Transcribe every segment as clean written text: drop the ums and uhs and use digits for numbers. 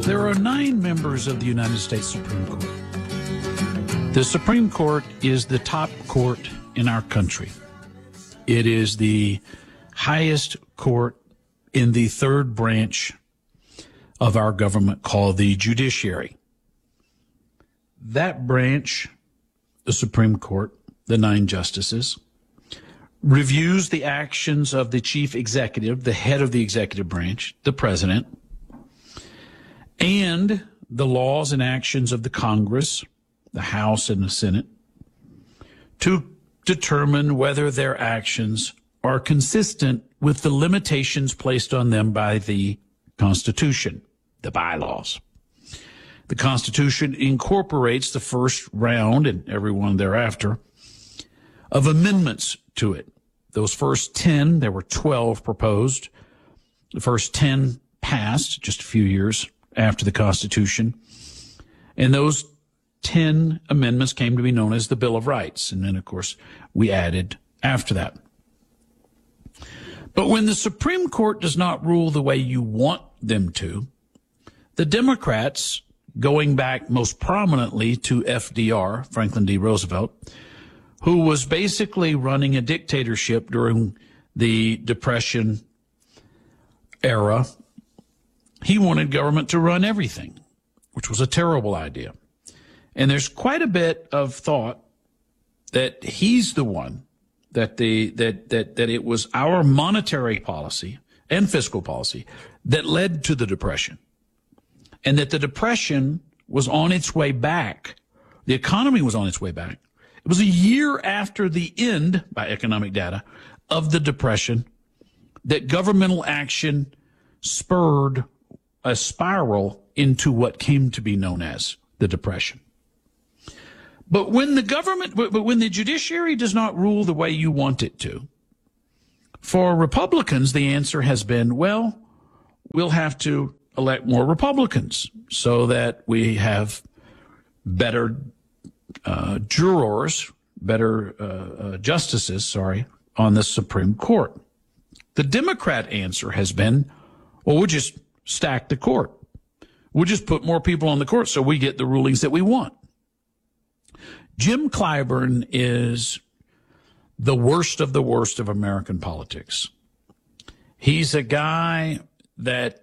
There are 9 members of the United States Supreme Court. The Supreme Court is the top court in our country. It is the highest court in the third branch of our government called the judiciary. That branch, the Supreme Court, the 9 justices, reviews the actions of the chief executive, the head of the executive branch, the president, and the laws and actions of the Congress, the House and the Senate, to determine whether their actions are consistent with the limitations placed on them by the Constitution, the bylaws. The Constitution incorporates the first round and every one thereafter of amendments to it. Those first 10, there were 12 proposed. The first 10 passed just a few years after the Constitution. And those 10 amendments came to be known as the Bill of Rights. And then, of course, we added after that. But when the Supreme Court does not rule the way you want them to, the Democrats, going back most prominently to FDR, Franklin D. Roosevelt, who was basically running a dictatorship during the Depression era, he wanted government to run everything, which was a terrible idea. And there's quite a bit of thought that he's the one, that it was our monetary policy and fiscal policy that led to the Depression, and that the Depression was on its way back. The economy was on its way back. It was a year after the end, by economic data, of the Depression that governmental action spurred a spiral into what came to be known as the Depression. But when the judiciary does not rule the way you want it to, for Republicans, the answer has been, well, we'll have to elect more Republicans so that we have better justices, on the Supreme Court. The Democrat answer has been, well, we'll just stack the court. We'll just put more people on the court so we get the rulings that we want. Jim Clyburn is the worst of American politics. He's a guy that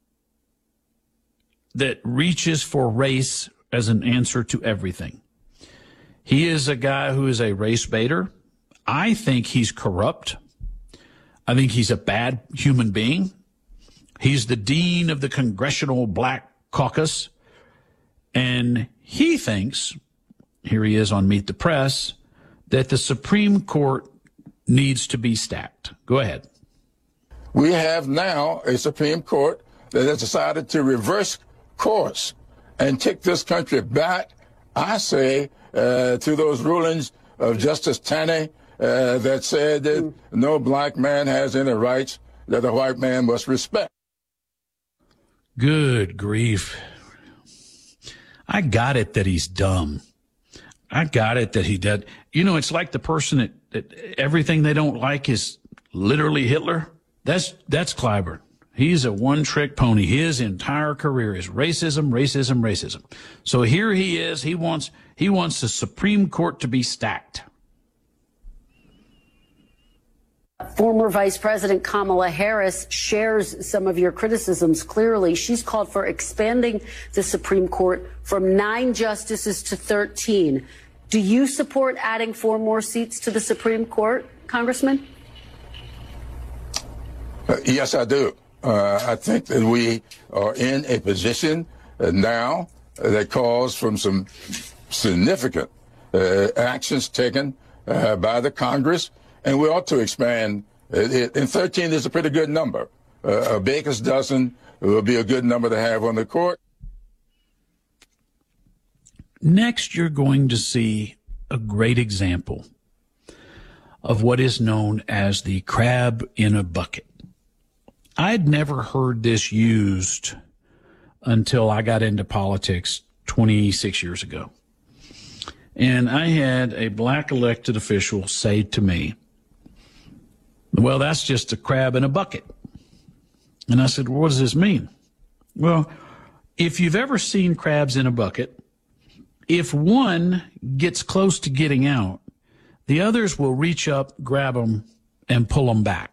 reaches for race as an answer to everything. He is a guy who is a race baiter. I think he's corrupt. I think he's a bad human being. He's the dean of the Congressional Black Caucus. And he thinks, here he is on Meet the Press, that the Supreme Court needs to be stacked. Go ahead. We have now a Supreme Court that has decided to reverse course and take this country back, I say, to those rulings of Justice Taney that said that no black man has any rights that a white man must respect. Good grief. I got it that he's dumb. I got it that he did. You know, it's like the person that everything they don't like is literally Hitler. That's Clyburn. He's a one-trick pony. His entire career is racism, racism, racism. So here he is. He wants the Supreme Court to be stacked. Former Vice President Kamala Harris shares some of your criticisms clearly. She's called for expanding the Supreme Court from 9 justices to 13. Do you support adding 4 more seats to the Supreme Court, Congressman? Yes, I do. I think that we are in a position now that calls from some significant actions taken by the Congress, and we ought to expand. And 13 is a pretty good number. A baker's dozen will be a good number to have on the court. Next, you're going to see a great example of what is known as the crab in a bucket. I'd never heard this used until I got into politics 26 years ago. And I had a black elected official say to me, well, that's just a crab in a bucket. And I said, well, what does this mean? Well, if you've ever seen crabs in a bucket, if one gets close to getting out, the others will reach up, grab them, and pull them back.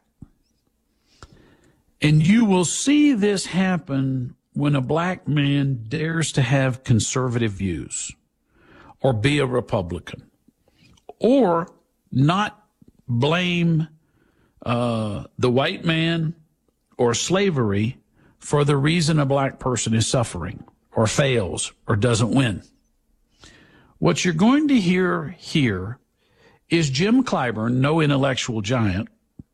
And you will see this happen when a black man dares to have conservative views or be a Republican or not blame the white man or slavery for the reason a black person is suffering or fails or doesn't win. What you're going to hear here is Jim Clyburn, no intellectual giant,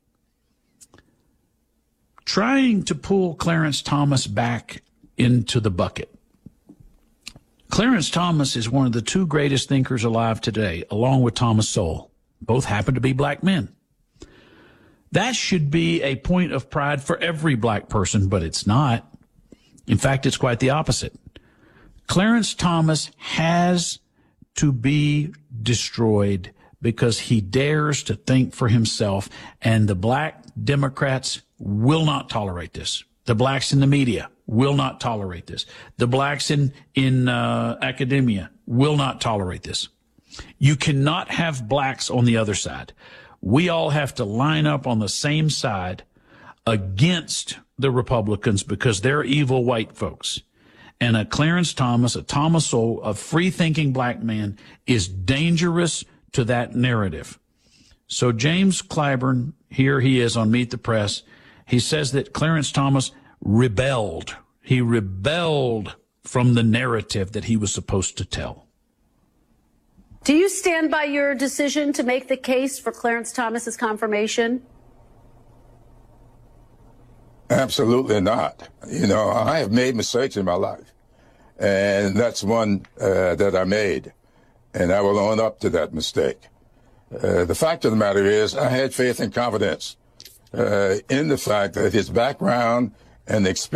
trying to pull Clarence Thomas back into the bucket. Clarence Thomas is one of the two greatest thinkers alive today, along with Thomas Sowell. Both happen to be black men. That should be a point of pride for every black person, but it's not. In fact, it's quite the opposite. Clarence Thomas has to be destroyed because he dares to think for himself, and the black Democrats will not tolerate this. The blacks in the media will not tolerate this. The blacks in academia will not tolerate this. You cannot have blacks on the other side. We all have to line up on the same side against the Republicans because they're evil white folks. And a Clarence Thomas, a Thomas Sowell, a free-thinking black man is dangerous to that narrative. So James Clyburn, here he is on Meet the Press, he says that Clarence Thomas rebelled. He rebelled from the narrative that he was supposed to tell. Do you stand by your decision to make the case for Clarence Thomas's confirmation? Absolutely not. You know, I have made mistakes in my life, and that's one that I made, and I will own up to that mistake. The fact of the matter is I had faith and confidence in the fact that his background and experience